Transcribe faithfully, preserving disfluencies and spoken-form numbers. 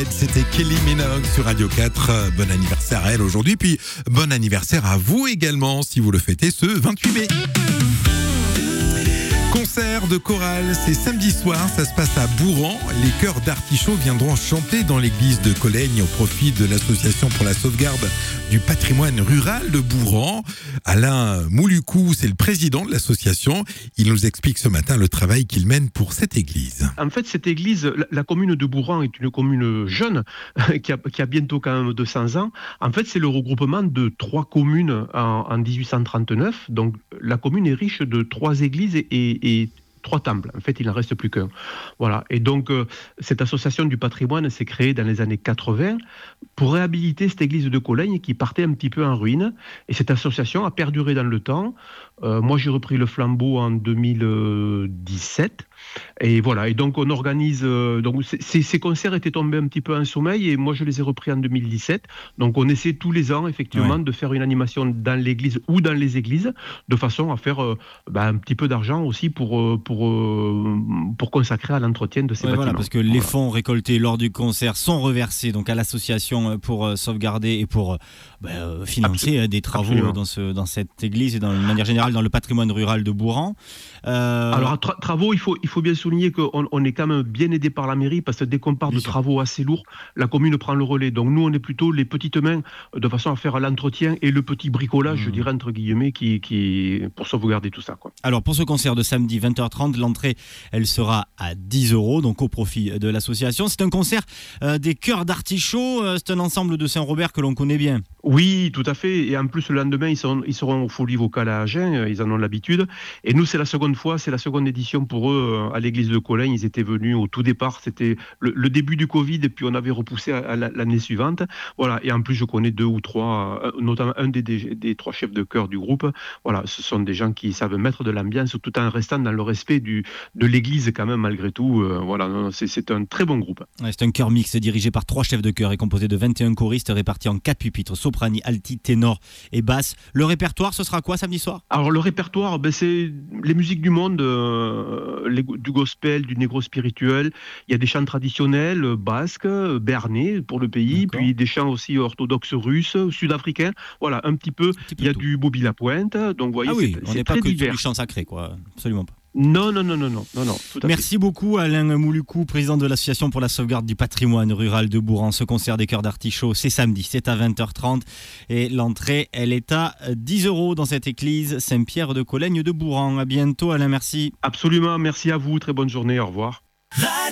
Red, c'était Kelly Minogue sur Radio quatre. Bon anniversaire à elle aujourd'hui, puis bon anniversaire à vous également si vous le fêtez ce vingt-huit mai. Concert de chorale, c'est samedi soir, ça se passe à Bourran. Les chœurs d'Artichaut viendront chanter dans l'église de Colaigne au profit de l'association pour la sauvegarde du patrimoine rural de Bourran. Alain Mouloukou, c'est le président de l'association. Il nous explique ce matin le travail qu'il mène pour cette église. En fait, cette église, la commune de Bourran est une commune jeune qui a, qui a bientôt quand même deux cents ans. En fait, c'est le regroupement de trois communes en, en dix-huit cent trente-neuf. Donc, la commune est riche de trois églises et, et et trois temples. En fait, il n'en reste plus qu'un. Voilà. Et donc, euh, cette association du patrimoine s'est créée dans les années quatre-vingts pour réhabiliter cette église de Colaigne qui partait un petit peu en ruine. Et cette association a perduré dans le temps. Euh, moi, j'ai repris le flambeau en deux mille dix-sept. Et voilà. Et donc, on organise... Euh, donc, ces, ces concerts étaient tombés un petit peu en sommeil et moi, je les ai repris en deux mille dix-sept. Donc, on essaie tous les ans, effectivement, ouais. de faire une animation dans l'église ou dans les églises de façon à faire euh, bah, un petit peu d'argent aussi pour... Euh, pour Pour, euh, pour consacrer à l'entretien de ces ouais, bâtiments. Voilà, parce que les fonds récoltés lors du concert sont reversés donc à l'association pour euh, sauvegarder et pour euh, bah, financer Absol- des travaux dans, ce, dans cette église et dans, de manière générale dans le patrimoine rural de Bourran. Euh... Alors, tra- travaux, il faut, il faut bien souligner qu'on on est quand même bien aidé par la mairie parce que dès qu'on parle bien de sûr. travaux assez lourds, la commune prend le relais. Donc, nous, on est plutôt les petites mains de façon à faire l'entretien et le petit bricolage, mmh. je dirais, entre guillemets, qui, qui, pour sauvegarder tout ça, quoi. Alors, pour ce concert de samedi vingt heures trente, l'entrée, elle sera à dix euros, donc au profit de l'association. C'est un concert euh, des chœurs d'Artichaut, euh, c'est un ensemble de Saint-Robert que l'on connaît bien. Oui, tout à fait. Et en plus, le lendemain, ils, sont, ils seront aux Folies Vocales à Agen, ils en ont l'habitude. Et nous, c'est la seconde fois, c'est la seconde édition pour eux à l'église de Colaigne. Ils étaient venus au tout départ, c'était le, le début du Covid, et puis on avait repoussé à, à l'année suivante. Voilà. Et en plus, je connais deux ou trois, notamment un des, des, des trois chefs de chœur du groupe. Voilà, ce sont des gens qui savent mettre de l'ambiance tout en restant dans le respect du, de l'église quand même, malgré tout. Euh, voilà, c'est, c'est un très bon groupe. Ouais, c'est un chœur mixte dirigé par trois chefs de chœur et composé de vingt et un choristes répartis en quatre pupitres, soprani, alti, ténor et basse. Le répertoire, ce sera quoi samedi soir ? Alors le répertoire, ben, c'est les musiques du monde, euh, les, du gospel, du négro spirituel. Il y a des chants traditionnels, euh, basques, béarnais pour le pays, D'accord. puis des chants aussi orthodoxes russes, sud-africains. Voilà, un petit peu. petit peu il y a tout. Du Bobby Lapointe. Donc vous voyez, ah oui, c'est, on c'est n'est très pas que divers. du chant sacré, quoi. Absolument pas. Non, non, non, non, non, non, non. Tout à Merci fait. beaucoup Alain Mouloukou, président de l'association pour la sauvegarde du patrimoine rural de Bourran. Ce concert des chœurs d'Artichaut, c'est samedi, c'est à vingt heures trente et l'entrée, elle est à dix euros dans cette église Saint-Pierre de Colaigne de Bourran. À bientôt Alain, merci. Absolument, merci à vous, très bonne journée, au revoir.